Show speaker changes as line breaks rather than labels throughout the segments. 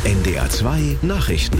NDR 2 Nachrichten.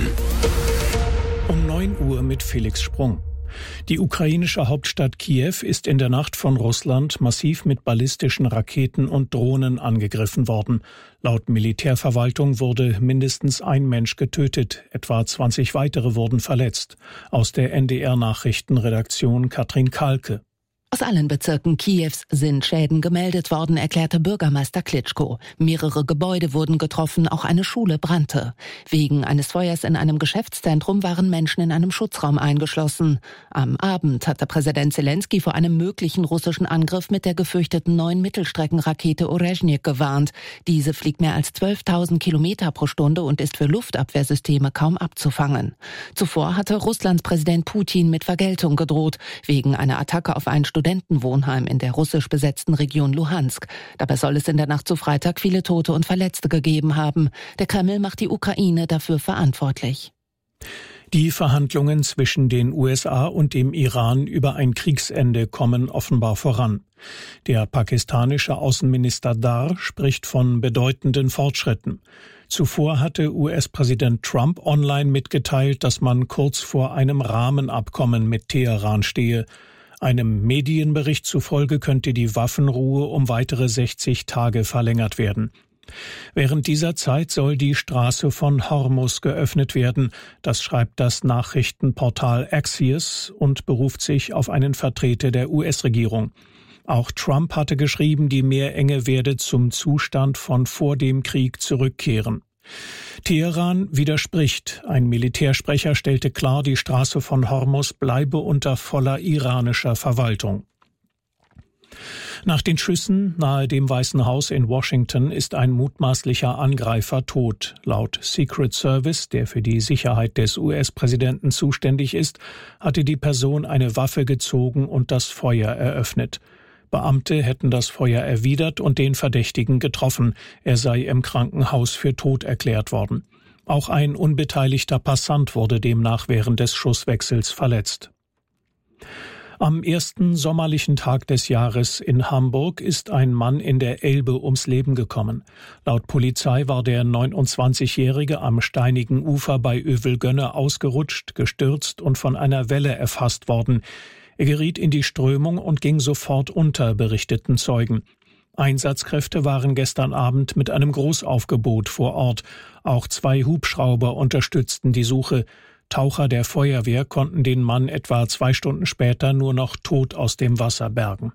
Um 9 Uhr mit Felix Sprung. Die ukrainische Hauptstadt Kiew ist in der Nacht von Russland massiv mit ballistischen Raketen und Drohnen angegriffen worden. Laut Militärverwaltung wurde mindestens ein Mensch getötet, etwa 20 weitere wurden verletzt. Aus der NDR-Nachrichtenredaktion Katrin Kalke.
Aus allen Bezirken Kiews sind Schäden gemeldet worden, erklärte Bürgermeister Klitschko. Mehrere Gebäude wurden getroffen, auch eine Schule brannte. Wegen eines Feuers in einem Geschäftszentrum waren Menschen in einem Schutzraum eingeschlossen. Am Abend hatte Präsident Zelensky vor einem möglichen russischen Angriff mit der gefürchteten neuen Mittelstreckenrakete Orezhnik gewarnt. Diese fliegt mehr als 12.000 Kilometer pro Stunde und ist für Luftabwehrsysteme kaum abzufangen. Zuvor hatte Russlands Präsident Putin mit Vergeltung gedroht, wegen einer Attacke auf ein Studentenwohnheim in der russisch besetzten Region Luhansk. Dabei soll es in der Nacht zu Freitag viele Tote und Verletzte gegeben haben. Der Kreml macht die Ukraine dafür verantwortlich.
Die Verhandlungen zwischen den USA und dem Iran über ein Kriegsende kommen offenbar voran. Der pakistanische Außenminister Dar spricht von bedeutenden Fortschritten. Zuvor hatte US-Präsident Trump online mitgeteilt, dass man kurz vor einem Rahmenabkommen mit Teheran stehe. Einem Medienbericht zufolge könnte die Waffenruhe um weitere 60 Tage verlängert werden. Während dieser Zeit soll die Straße von Hormuz geöffnet werden. Das schreibt das Nachrichtenportal Axios und beruft sich auf einen Vertreter der US-Regierung. Auch Trump hatte geschrieben, die Meerenge werde zum Zustand von vor dem Krieg zurückkehren. Teheran widerspricht. Ein Militärsprecher stellte klar, die Straße von Hormuz bleibe unter voller iranischer Verwaltung. Nach den Schüssen nahe dem Weißen Haus in Washington ist ein mutmaßlicher Angreifer tot. Laut Secret Service, der für die Sicherheit des US-Präsidenten zuständig ist, hatte die Person eine Waffe gezogen und das Feuer eröffnet. Beamte hätten das Feuer erwidert und den Verdächtigen getroffen. Er sei im Krankenhaus für tot erklärt worden. Auch ein unbeteiligter Passant wurde demnach während des Schusswechsels verletzt. Am ersten sommerlichen Tag des Jahres in Hamburg ist ein Mann in der Elbe ums Leben gekommen. Laut Polizei war der 29-Jährige am steinigen Ufer bei Övelgönne ausgerutscht, gestürzt und von einer Welle erfasst worden. Er geriet in die Strömung und ging sofort unter, berichteten Zeugen. Einsatzkräfte waren gestern Abend mit einem Großaufgebot vor Ort. Auch 2 Hubschrauber unterstützten die Suche. Taucher der Feuerwehr konnten den Mann etwa 2 Stunden später nur noch tot aus dem Wasser bergen.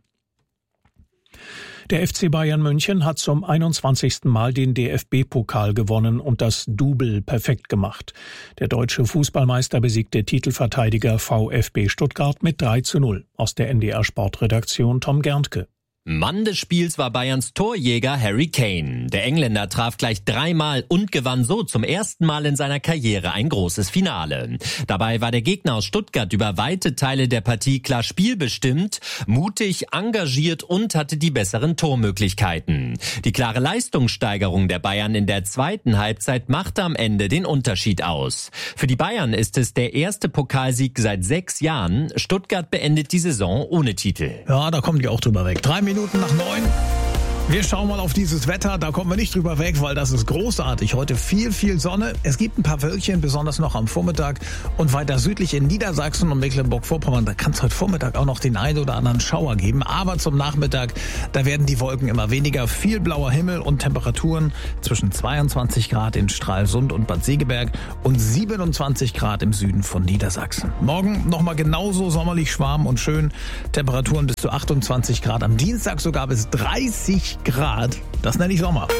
Der FC Bayern München hat zum 21. Mal den DFB-Pokal gewonnen und das Double perfekt gemacht. Der deutsche Fußballmeister besiegte Titelverteidiger VfB Stuttgart mit 3:0. Aus der NDR-Sportredaktion Tom Gerntke.
Mann des Spiels war Bayerns Torjäger Harry Kane. Der Engländer traf gleich 3-mal und gewann so zum ersten Mal in seiner Karriere ein großes Finale. Dabei war der Gegner aus Stuttgart über weite Teile der Partie klar spielbestimmt, mutig, engagiert und hatte die besseren Tormöglichkeiten. Die klare Leistungssteigerung der Bayern in der zweiten Halbzeit machte am Ende den Unterschied aus. Für die Bayern ist es der erste Pokalsieg seit 6 Jahren. Stuttgart beendet die Saison ohne Titel.
Ja, da kommen die auch drüber weg. 3 Minuten nach 9. Wir schauen mal auf dieses Wetter, da kommen wir nicht drüber weg, weil das ist großartig. Heute viel Sonne. Es gibt ein paar Wölkchen, besonders noch am Vormittag. Und weiter südlich in Niedersachsen und Mecklenburg-Vorpommern, da kann es heute Vormittag auch noch den einen oder anderen Schauer geben. Aber zum Nachmittag, da werden die Wolken immer weniger. Viel blauer Himmel und Temperaturen zwischen 22 Grad in Stralsund und Bad Segeberg und 27 Grad im Süden von Niedersachsen. Morgen nochmal genauso sommerlich warm und schön. Temperaturen bis zu 28 Grad. Am Dienstag sogar bis 30 Grad. Das nenne ich Sommer.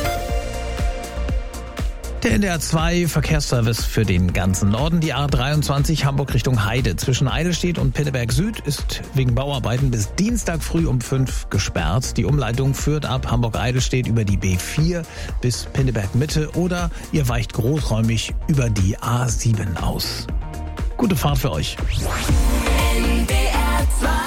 Der NDR 2 Verkehrsservice für den ganzen Norden. Die A23 Hamburg Richtung Heide. Zwischen Eidelstedt und Pinneberg Süd ist wegen Bauarbeiten bis Dienstag früh um 5 gesperrt. Die Umleitung führt ab Hamburg-Eidelstedt über die B4 bis Pinneberg Mitte oder ihr weicht großräumig über die A7 aus. Gute Fahrt für euch.
NDR 2.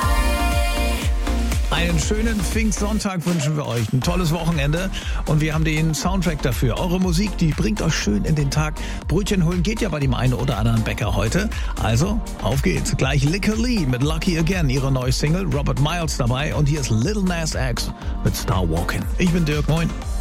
Einen schönen Pfingstsonntag wünschen wir euch. Ein tolles Wochenende. Und wir haben den Soundtrack dafür. Eure Musik, die bringt euch schön in den Tag. Brötchen holen geht ja bei dem einen oder anderen Bäcker heute. Also, auf geht's. Gleich Licker Lee mit Lucky Again, ihre neue Single. Robert Miles dabei. Und hier ist Little Nas X mit Star Walking. Ich bin Dirk, moin.